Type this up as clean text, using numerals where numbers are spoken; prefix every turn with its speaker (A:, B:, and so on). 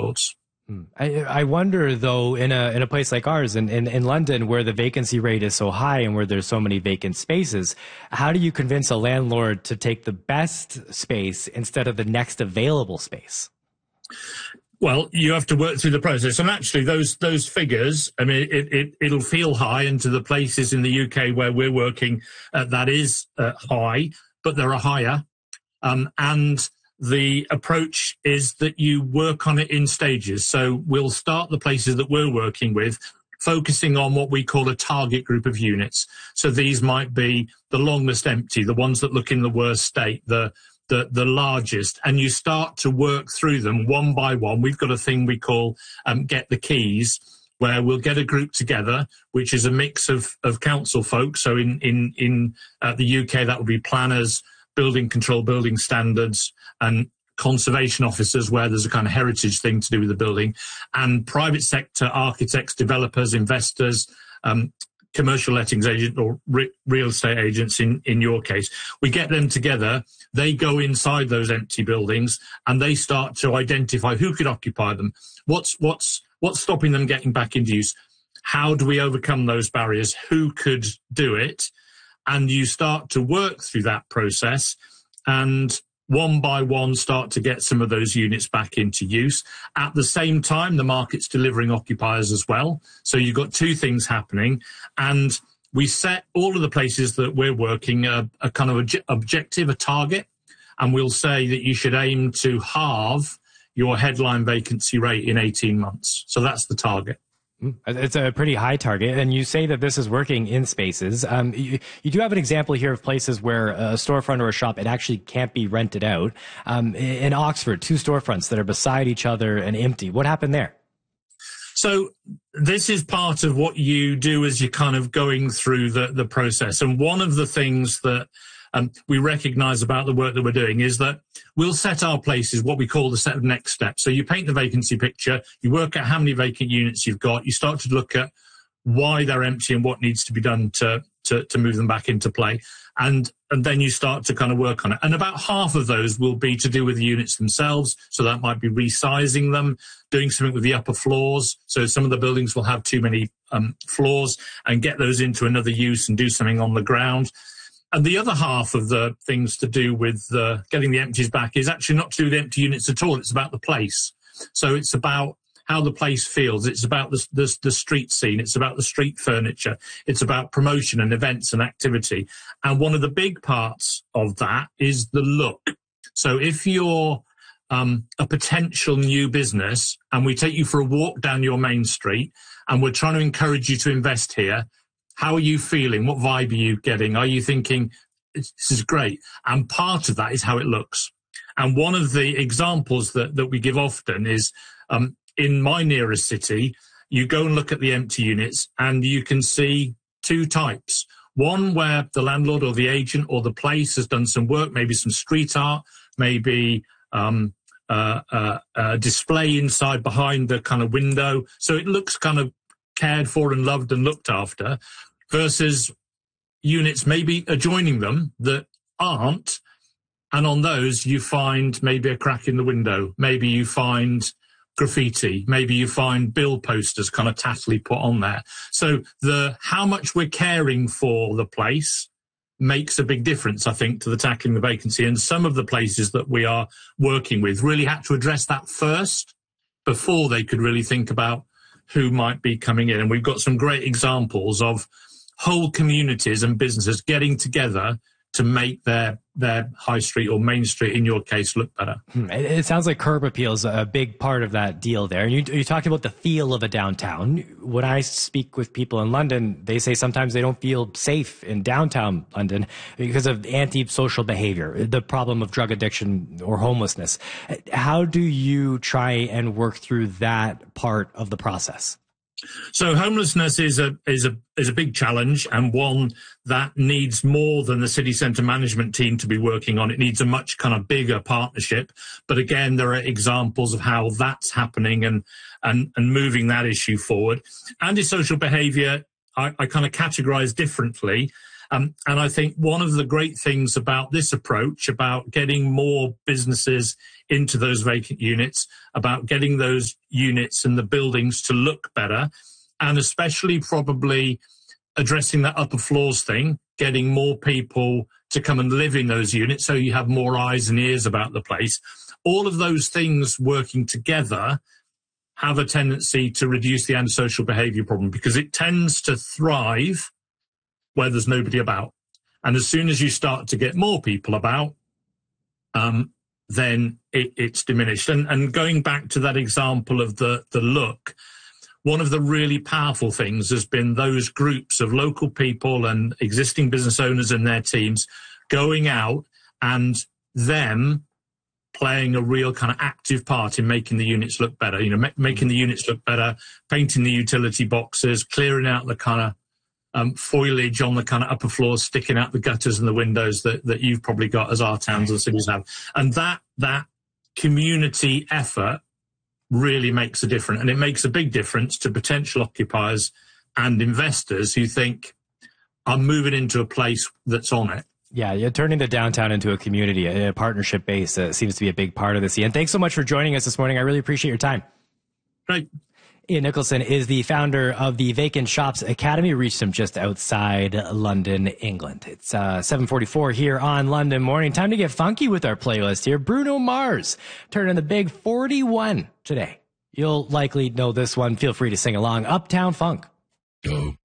A: landlords.
B: I wonder, though, in a place like ours, in London, where the vacancy rate is so high and where there's so many vacant spaces, how do you convince a landlord to take the best space instead of the next available space?
A: Well, you have to work through the process. And actually, those figures, I mean, it'll feel high, and to the places in the UK where we're working, that is high, but there are higher. And the approach is that you work on it in stages. So we'll start the places that we're working with, focusing on what we call a target group of units. So these might be the longest empty, the ones that look in the worst state, the largest, and you start to work through them one by one. We've got a thing we call Get the Keys, where we'll get a group together, which is a mix of council folk. So in the UK, that would be planners, building control, building standards, and conservation officers, where there's a kind of heritage thing to do with the building, and private sector architects, developers, investors, commercial lettings agent or real estate agents in your case. We get them together. They go inside those empty buildings and they start to identify who could occupy them. What's stopping them getting back into use? How do we overcome those barriers? Who could do it? And you start to work through that process and one by one start to get some of those units back into use. At the same time, the market's delivering occupiers as well. So you've got two things happening. And we set all of the places that we're working a kind of objective, a target. And we'll say that you should aim to halve your headline vacancy rate in 18 months. So that's the target.
B: It's a pretty high target, and you say that this is working in spaces. You do have an example here of places where a storefront or a shop, it actually can't be rented out. In Oxford, two storefronts that are beside each other and empty. What happened there?
A: So this is part of what you do as you're kind of going through the process. And one of the things that we recognize about the work that we're doing is that we'll set our places, what we call the set of next steps. So you paint the vacancy picture, you work out how many vacant units you've got, you start to look at why they're empty and what needs to be done to move them back into play. And then you start to kind of work on it. And about half of those will be to do with the units themselves. So that might be resizing them, doing something with the upper floors. So some of the buildings will have too many floors, and get those into another use and do something on the ground. And the other half of the things to do with getting the empties back is actually not to do with empty units at all. It's about the place. So it's about how the place feels. It's about the street scene. It's about the street furniture. It's about promotion and events and activity. And one of the big parts of that is the look. So if you're a potential new business and we take you for a walk down your main street and we're trying to encourage you to invest here, how are you feeling? What vibe are you getting? Are you thinking, this is great? And part of that is how it looks. And one of the examples that we give often is, in my nearest city, you go and look at the empty units and you can see two types. One where the landlord or the agent or the place has done some work, maybe some street art, maybe display inside behind the kind of window. So it looks kind of cared for and loved and looked after, versus units maybe adjoining them that aren't. And on those, you find maybe a crack in the window. Maybe you find graffiti. Maybe you find bill posters kind of tattily put on there. So how much we're caring for the place makes a big difference, I think, to the tackling the vacancy. And some of the places that we are working with really had to address that first before they could really think about who might be coming in. And we've got some great examples of whole communities and businesses getting together to make their high street or main street, in your case, look better.
B: It sounds like curb appeal is a big part of that deal there. And you talked about the feel of a downtown. When I speak with people in London, they say sometimes they don't feel safe in downtown London because of antisocial behavior, the problem of drug addiction or homelessness. How do you try and work through that part of the process?
A: So homelessness is a big challenge, and one that needs more than the city centre management team to be working on. It needs a much kind of bigger partnership. But again, there are examples of how that's happening and moving that issue forward. Antisocial behaviour, I kind of categorise differently. And I think one of the great things about this approach, about getting more businesses into those vacant units, about getting those units and the buildings to look better, and especially probably addressing that upper floors thing, getting more people to come and live in those units so you have more eyes and ears about the place. All of those things working together have a tendency to reduce the antisocial behaviour problem, because it tends to thrive where there's nobody about. And as soon as you start to get more people about, then it's diminished. And going back to that example of the look, one of the really powerful things has been those groups of local people and existing business owners and their teams going out and them playing a real kind of active part in making the units look better, making the units look better, painting the utility boxes, clearing out the kind of foliage on the kind of upper floors, sticking out the gutters and the windows that you've probably got, as our towns and cities have. And that community effort really makes a difference. And it makes a big difference to potential occupiers and investors who think, I'm moving into a place that's on it.
B: Yeah, you're turning the downtown into a community, a partnership base seems to be a big part of this. Ian, thanks so much for joining us this morning. I really appreciate your time.
A: Great.
B: Ian Nicholson is the founder of the Vacant Shops Academy. Reached him just outside London, England. It's 7:44 here on London Morning. Time to get funky with our playlist here. Bruno Mars turning the big 41 today. You'll likely know this one. Feel free to sing along. Uptown Funk.
C: Go.